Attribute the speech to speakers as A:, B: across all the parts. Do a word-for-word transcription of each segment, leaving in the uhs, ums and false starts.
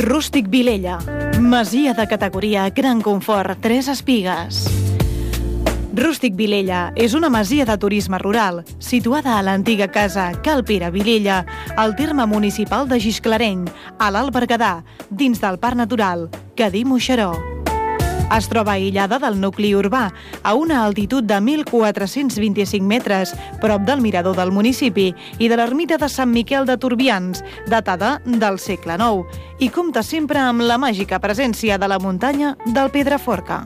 A: Rústic Vilella, masia de categoria gran confort, tres espigues. Rústic Vilella és una masia de turisme rural situada a l'antiga casa Cal Pere Vilella, al terme municipal de Gisclareny, a l'Alt Berguedà, dins del Parc Natural Cadí-Moixeró. Es troba aïllada del nucli urbà, a una altitud de mil quatre-cents vint-i-cinc metres, prop del mirador del municipi i de l'ermita de Sant Miquel de Turbians, datada del segle nou, i compta sempre amb la màgica presència de la muntanya del Pedraforca.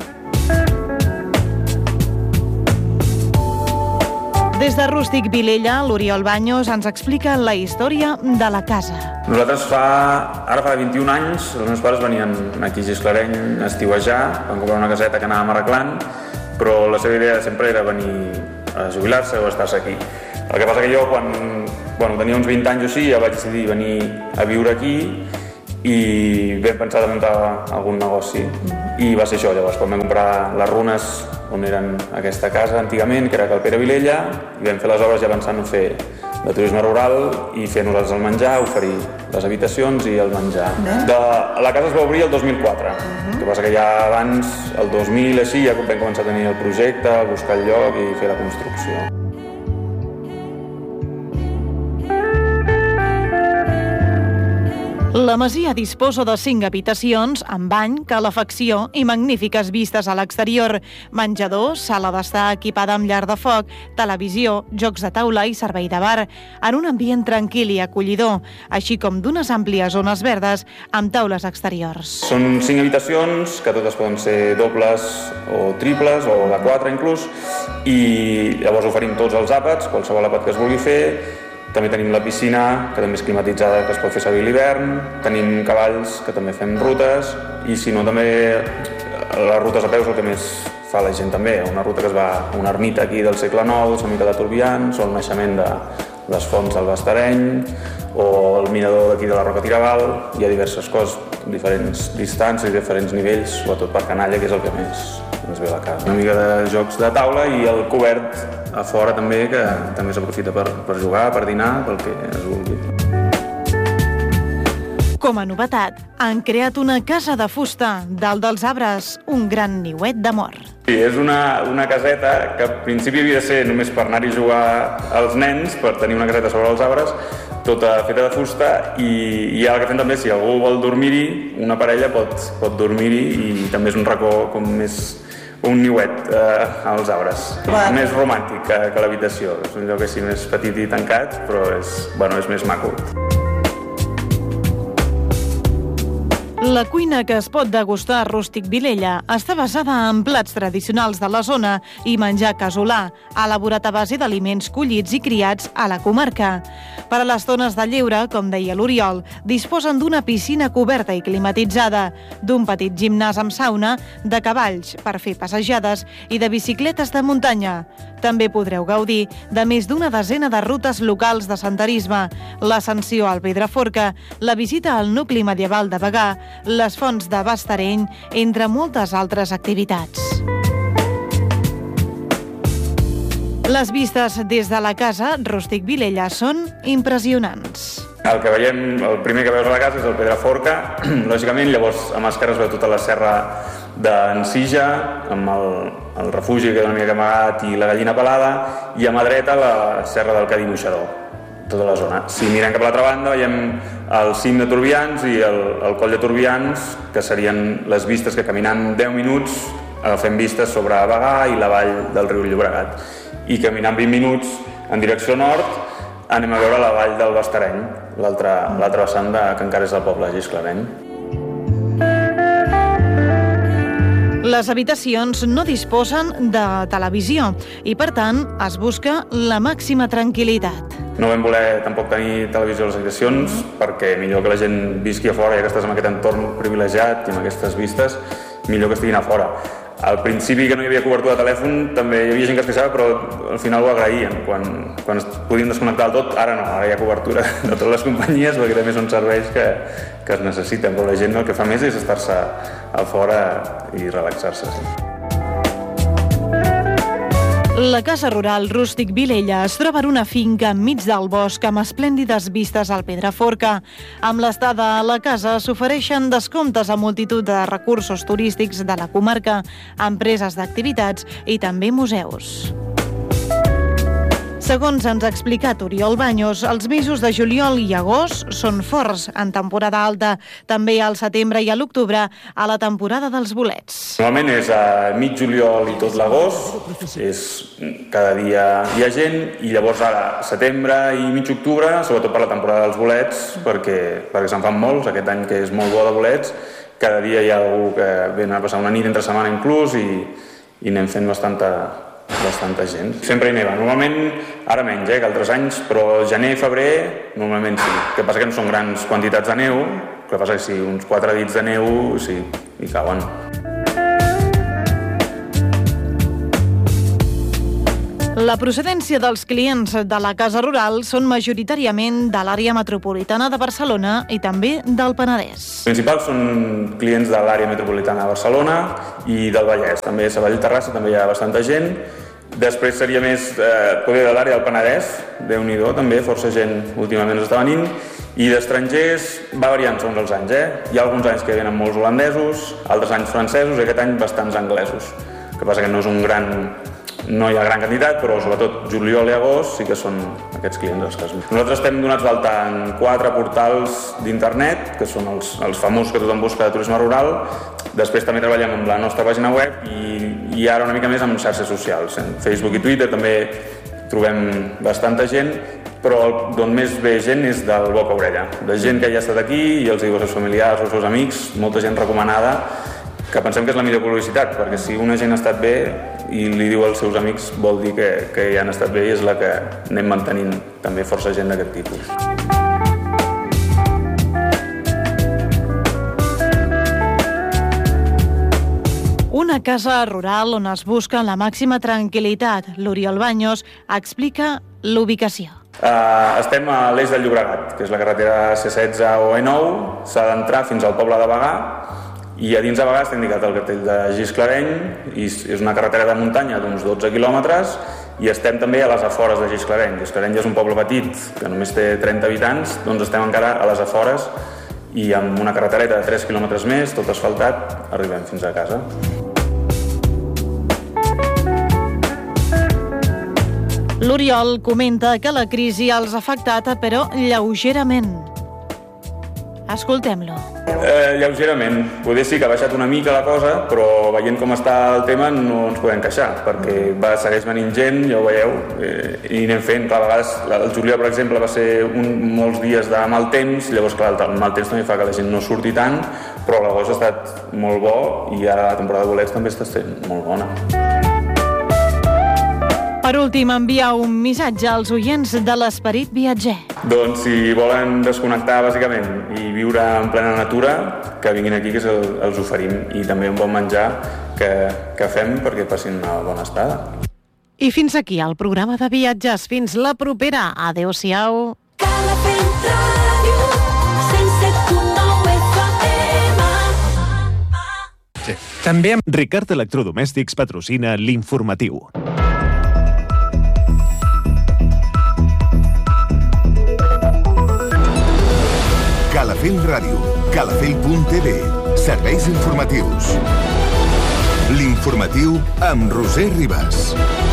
A: Des de Rústic Vilella, l'Oriol Baños ens explica la història de la casa.
B: Nosaltres fa, ara fa vint-i-un anys, els meus pares venien aquí a Gisclareny a estiuejar, van comprar una caseta que anàvem arreglant, però la seva idea sempre era venir a jubilar-se o estar-se aquí. El que passa que jo, quan bueno, tenia uns vint anys o així, ja vaig decidir venir a viure aquí i vam pensar de muntar algun negoci. I va ser això, llavors, quan vam comprar les runes on eren aquesta casa antigament, que era Cal Pere Vilella, i vam fer les obres ja pensant en fer de turisme rural i fer nosaltres el menjar, oferir les habitacions i el menjar. De, la casa es va obrir el dos mil quatre, el que passa que ja abans, el dos mil així, ja vam començar a tenir el projecte, a buscar el lloc i fer la construcció.
A: La masia disposa de cinc habitacions, amb bany, calefacció i magnífiques vistes a l'exterior, menjador, sala d'estar equipada amb llar de foc, televisió, jocs de taula i servei de bar, en un ambient tranquil i acollidor, així com d'unes àmplies zones verdes amb taules exteriors.
B: Són cinc habitacions, que totes poden ser dobles o triples, o de quatre inclús, i llavors oferim tots els àpats, qualsevol àpat que es vulgui fer. També tenim la piscina, que també és climatitzada, que es pot fer servir a l'hivern. Tenim cavalls, que també fem rutes. I si no, també les rutes a peu és el que més fa la gent també. Una ruta que es va a una ermita aquí del segle nou, Sant Miquel de Turbians, o el naixement de les fonts del Bastareny, o el mirador d'aquí de la Roca Tiraval. Hi ha diverses coses, diferents distàncies i diferents nivells, sobretot per canalla, que és el que més ens ve a la casa. Una mica de jocs de taula i el cobert a fora també, que també s'aprofita per, per jugar, per dinar, pel que es vulgui.
A: Com a novetat, han creat una casa de fusta dalt dels arbres, un gran niuet d'amor.
B: Sí, és una, una caseta que al principi havia de ser només per anar-hi a jugar als nens, per tenir una caseta sobre els arbres, tota feta de fusta, i, i ara el que fem també, si algú vol dormir-hi, una parella pot, pot dormir-hi, i també és un racó com més un niuet eh, als arbres. Va. Més romàntic que, que l'habitació. És un lloc així més petit i tancat, però és, bueno, és més maco.
A: La cuina que es pot degustar a Rústic Vilella està basada en plats tradicionals de la zona i menjar casolà, elaborat a base d'aliments collits i criats a la comarca. Per a les zones de lleure, com deia l'Oriol, disposen d'una piscina coberta i climatitzada, d'un petit gimnàs amb sauna, de cavalls per fer passejades i de bicicletes de muntanya. També podreu gaudir de més d'una desena de rutes locals de senderisme, l'ascensió al Pedraforca, la visita al nucli medieval de Bagà, les fonts de Bastareny, entre moltes altres activitats. Les vistes des de la casa Rústic Vilella són impressionants.
B: El que veiem, el primer que veus a la casa és el Pedraforca, lògicament, llavors a mà esquerra es veu tota la serra d'Ensija, amb el, el refugi que dona amagat i la gallina pelada, i a mà dreta la serra del Cadí-Moixeró, tota la zona. Si mirem cap a l'altra banda veiem el cim de Turbians i el, el coll de Turbians, que serien les vistes que caminant deu minuts agafem vistes sobre Bagà i la vall del riu Llobregat. I caminant vint minuts en direcció nord anem a veure la vall del Bastareny, l'altra vessant de, que encara és el poble de Gisclareny.
A: Les habitacions no disposen de televisió i, per tant, es busca la màxima tranquil·litat.
B: No vam voler tampoc tenir televisió a les habitacions perquè millor que la gent visqui a fora, ja que estàs en aquest entorn privilegiat i amb aquestes vistes, millor que estiguin a fora. Al principi, que no hi havia cobertura de telèfon, també hi havia gent que es queixava, però al final ho agraïen. Quan, quan es podien desconnectar del tot, ara no, ara hi ha cobertura de totes les companyies, perquè també són serveis que, que es necessiten, però la gent el que fa més és estar-se a fora i relaxar-se. Sí.
A: La casa rural Rústic Vilella es troba en una finca enmig del bosc amb esplèndides vistes al Pedraforca. Amb l'estada a la casa s'ofereixen descomptes a multitud de recursos turístics de la comarca, empreses d'activitats i també museus. Segons ens ha explicat Oriol Baños, els mesos de juliol i agost són forts en temporada alta, també al setembre i a l'octubre a la temporada dels bolets.
B: Normalment és a mig juliol i tot l'agost, és cada dia hi ha gent, i llavors ara setembre i mig octubre, sobretot per la temporada dels bolets, perquè, perquè se'n fan molts, aquest any que és molt bo de bolets, cada dia hi ha algú que ve a passar una nit entre setmana inclús i, i anem fent bastanta... bastanta gent. Sempre hi neva. Normalment, ara menys, eh, que altres anys, però gener, febrer, normalment sí. El que passa que no són grans quantitats de neu, el que passa que sí, uns quatre dits de neu, sí, hi cauen.
A: La procedència dels clients de la casa rural són majoritàriament de l'àrea metropolitana de Barcelona i també del Penedès.
B: Els principals són clients de l'àrea metropolitana de Barcelona i del Vallès. També a Sabadell, Terrassa també hi ha bastanta gent. Després seria més eh, poder de l'àrea del Penedès, Déu-n'hi-do, també força gent últimament està venint. I d'estrangers va variant segons els anys. Eh? Hi ha alguns anys que venen molts holandesos, altres anys francesos i aquest any bastants anglesos. El que passa que no és un gran... No hi ha gran quantitat, però sobretot juliol i agost sí que són aquests clients els casos. Nosaltres estem donats d'alta en quatre portals d'internet, que són els, els famosos que tothom busca de turisme rural. Després també treballem amb la nostra pàgina web i, i ara una mica més amb xarxes socials. En Facebook i Twitter també trobem bastanta gent, però d'on més ve gent és del boca a orella. De gent que ja ha estat aquí i els diu als seus familiars o als seus amics, molta gent recomanada, que pensem que és la millor publicitat, perquè si una gent ha estat bé i li diu als seus amics vol dir que, que ja han estat bé i és la que anem mantenint també força gent d'aquest tipus.
A: Una casa rural on es busca la màxima tranquil·litat. L'Oriol Baños explica l'ubicació.
B: Uh, estem a l'est del Llobregat, que és la carretera C setze o E nou, s'ha d'entrar fins al poble de Bagà, i a dins de Bagà està indicat el cartell de Gisclareny, i és una carretera de muntanya d'uns dotze quilòmetres, i estem també a les afores de Gisclareny. Gisclareny és un poble petit que només té trenta habitants, doncs estem encara a les afores i amb una carretereta de tres quilòmetres més, tot asfaltat, arribem fins a casa.
A: L'Oriol comenta que la crisi els ha afectat, però lleugerament. Escoltem-lo.
B: Eh, lleugerament. Potser sí que ha baixat una mica la cosa, però veient com està el tema no ens podem queixar, perquè va, segueix venint gent, ja ho veieu, eh, i anem fent. Clar, a vegades, el juliol, per exemple, va ser un, molts dies de mal temps, llavors, clar, el mal temps també fa que la gent no surti tant, però l'agost ha estat molt bo i ara la temporada de bolets també està sent molt bona.
A: Per últim, enviar un missatge als oients de l'Esperit Viatger.
B: Doncs si volen desconnectar, bàsicament, i viure en plena natura, que vinguin aquí, que els oferim, i també un bon menjar que, que fem perquè passin una bona estada.
A: I fins aquí el programa de viatges. Fins la propera. Adéu-siau.
C: Sí. També amb Ricard Electrodomèstics patrocina l'informatiu.
D: Calafell Ràdio, calafell punt t v, serveis informatius. L'informatiu amb Roser Ribas.